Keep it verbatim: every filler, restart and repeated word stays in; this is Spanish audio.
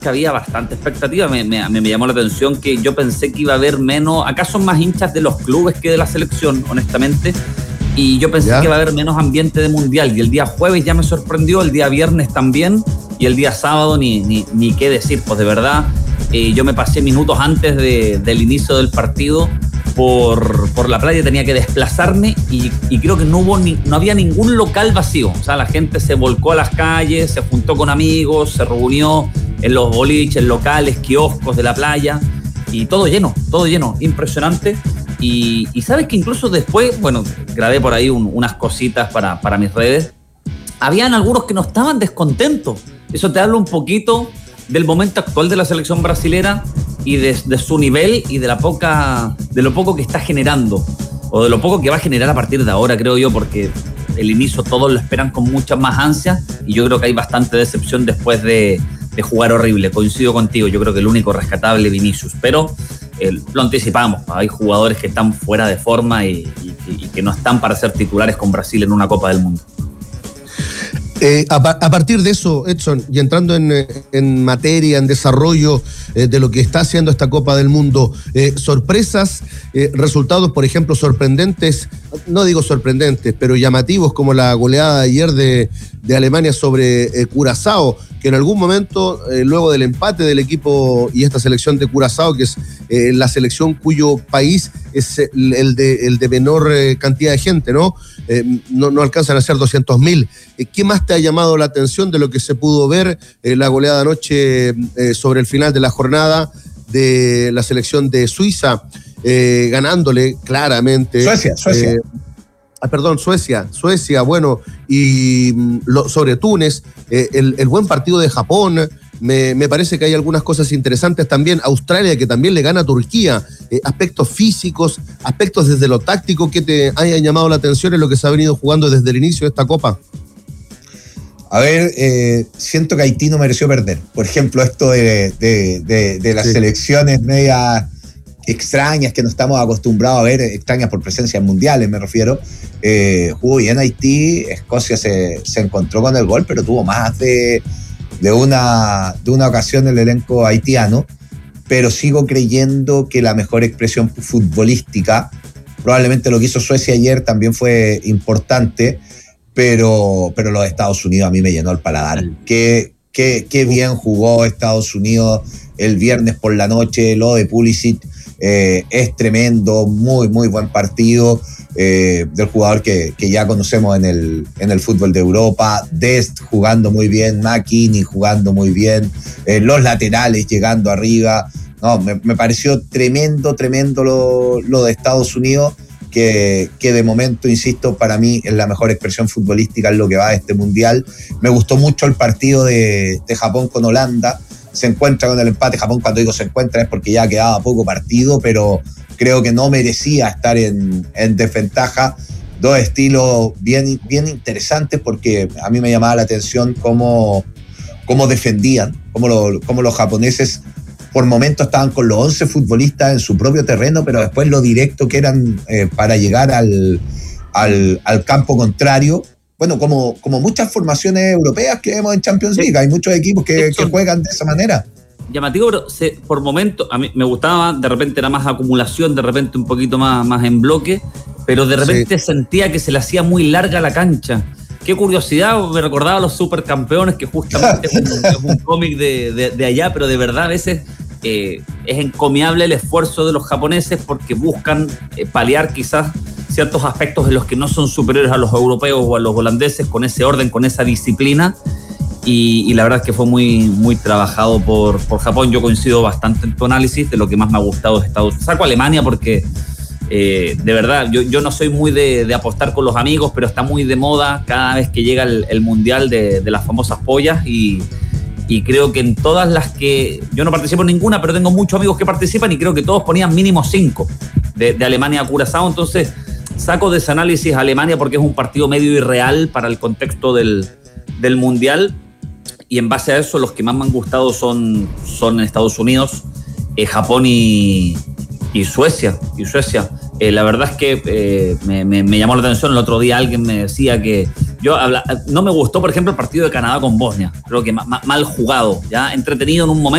que había bastante expectativa, me, me, me llamó la atención que yo pensé que iba a haber menos, acá son más hinchas de los clubes que de la selección, honestamente, y yo pensé ¿Ya? que iba a haber menos ambiente de mundial, y el día jueves ya me sorprendió, el día viernes también, y el día sábado ni, ni, ni qué decir, pues de verdad, eh, yo me pasé minutos antes de, del inicio del partido por, por la playa, tenía que desplazarme y, y creo que no hubo ni, no había ningún local vacío, o sea, la gente se volcó a las calles, se juntó con amigos, se reunió en los boliches, locales, kioscos de la playa, y todo lleno, todo lleno, impresionante. Y, y sabes que incluso después, bueno, grabé por ahí un, unas cositas para, para mis redes, habían algunos que no estaban descontentos. Eso te habla un poquito del momento actual de la selección brasilera y de, de su nivel y de la poca, de lo poco que está generando, o de lo poco que va a generar a partir de ahora, creo yo, porque el inicio todos lo esperan con muchas más ansias, y yo creo que hay bastante decepción después de, de jugar horrible. Coincido contigo, yo creo que el único rescatable es Vinicius, pero eh, lo anticipamos, hay jugadores que están fuera de forma y, y, y que no están para ser titulares con Brasil en una Copa del Mundo. Eh, a, a partir de eso, Edson, y entrando en, en materia, en desarrollo eh, de lo que está haciendo esta Copa del Mundo, eh, sorpresas, eh, resultados, por ejemplo, sorprendentes, no digo sorprendentes, pero llamativos, como la goleada de ayer de, de Alemania sobre eh, Curazao, que en algún momento, eh, luego del empate del equipo y esta selección de Curazao, que es eh, la selección cuyo país es el, el, de, el de menor eh, cantidad de gente, ¿no? Eh, no, no alcanzan a ser doscientos mil. Eh, ¿Qué más te ha llamado la atención de lo que se pudo ver eh, la goleada anoche eh, sobre el final de la jornada de la selección de Suiza, eh, ganándole claramente? Suecia, Suecia. Eh, Ah, perdón, Suecia, Suecia, bueno, y lo, sobre Túnez, eh, el, el buen partido de Japón, me, me parece que hay algunas cosas interesantes también. Australia, que también le gana a Turquía, eh, aspectos físicos, aspectos desde lo táctico que te hayan llamado la atención en lo que se ha venido jugando desde el inicio de esta Copa. A ver, eh, siento que Haití no mereció perder. Por ejemplo, esto de, de, de, de las sí. selecciones medias extrañas que no estamos acostumbrados a ver, extrañas por presencias mundiales me refiero, eh, jugó bien Haití, Escocia se, se encontró con el gol, pero tuvo más de, de, una, de una ocasión el elenco haitiano, pero sigo creyendo que la mejor expresión futbolística, probablemente lo que hizo Suecia ayer también fue importante, pero, pero los Estados Unidos a mí me llenó el paladar. Qué, qué, qué bien jugó Estados Unidos el viernes por la noche, lo de Pulisic, Eh, es tremendo, muy, muy buen partido eh, del jugador que, que ya conocemos en el, en el fútbol de Europa. Dest jugando muy bien, McKinney jugando muy bien, eh, los laterales llegando arriba. No, me, me pareció tremendo, tremendo lo, lo de Estados Unidos, que, que de momento, insisto, para mí es la mejor expresión futbolística en lo que va de este mundial. Me gustó mucho el partido de, de Japón con Holanda. Se encuentra con el empate. Japón, cuando digo se encuentra es porque ya quedaba poco partido, pero creo que no merecía estar en, en desventaja. Dos estilos bien, bien interesantes, porque a mí me llamaba la atención cómo, cómo defendían, cómo, lo, cómo los japoneses por momentos estaban con los once futbolistas en su propio terreno, pero después lo directo que eran eh, para llegar al, al, al campo contrario. Bueno, como, como muchas formaciones europeas que vemos en Champions League, hay muchos equipos que, que juegan de esa manera. Llamativo, pero se, por momentos, a mí me gustaba, de repente era más acumulación, de repente un poquito más, más en bloque, pero de repente sí. sentía que se le hacía muy larga la cancha. Qué curiosidad, me recordaba a los supercampeones, que justamente es un, es un cómic de, de, de allá, pero de verdad a veces eh, es encomiable el esfuerzo de los japoneses porque buscan eh, paliar quizás ciertos aspectos en los que no son superiores a los europeos o a los holandeses, con ese orden, con esa disciplina, y, y la verdad es que fue muy, muy trabajado por, por Japón. Yo coincido bastante en tu análisis. De lo que más me ha gustado es Estados Unidos. Saco a Alemania porque eh, de verdad yo, yo no soy muy de, de apostar con los amigos, pero está muy de moda cada vez que llega el, el mundial de, de las famosas pollas, y, y creo que en todas las que yo no participo en ninguna, pero tengo muchos amigos que participan y creo que todos ponían mínimo cinco de, de Alemania a Curazao. Entonces saco de ese análisis a Alemania porque es un partido medio irreal para el contexto del, del Mundial, y en base a eso los que más me han gustado son, son Estados Unidos, eh, Japón y, y Suecia. Y Suecia. Eh, la verdad es que eh, me, me, me llamó la atención. El otro día alguien me decía que, Yo habla, no me gustó, por ejemplo, el partido de Canadá con Bosnia. Creo que ma, ma, mal jugado, ya entretenido en un momento.